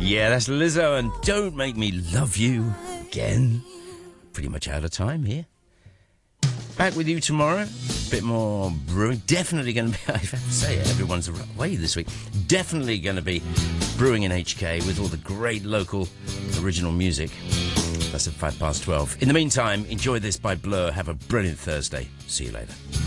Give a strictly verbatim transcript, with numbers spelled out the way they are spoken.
Yeah, that's Lizzo and Don't Make Me Love You Again. Pretty much out of time here. Back with you tomorrow. Bit more brewing. Definitely going to be, I have to say it, everyone's away this week. Definitely going to be brewing in H K with all the great local original music. That's at five past twelve. In the meantime, enjoy this by Blur. Have a brilliant Thursday. See you later.